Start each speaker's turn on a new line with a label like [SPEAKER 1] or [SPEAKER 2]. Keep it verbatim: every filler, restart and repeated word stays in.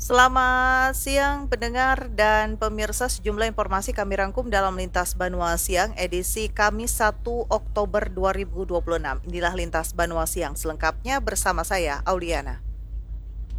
[SPEAKER 1] Selamat siang pendengar dan pemirsa, sejumlah informasi kami rangkum dalam Lintas Banua Siang edisi Kamis satu Oktober dua ribu dua puluh enam. Inilah Lintas Banua Siang selengkapnya bersama saya, Auliana.